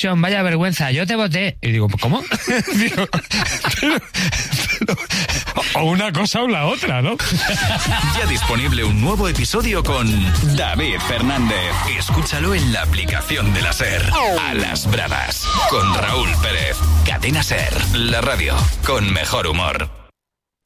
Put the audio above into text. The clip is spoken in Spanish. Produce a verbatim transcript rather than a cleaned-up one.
ilusión, vaya vergüenza, yo te voté. Y digo, ¿cómo? Digo, pero, pero, o una cosa o la otra, ¿no? Ya disponible un nuevo episodio con David Fernández. Escúchalo en la aplicación de la SER. A las bravas, con Raúl Pérez. Cadena SER, la radio con mejor humor.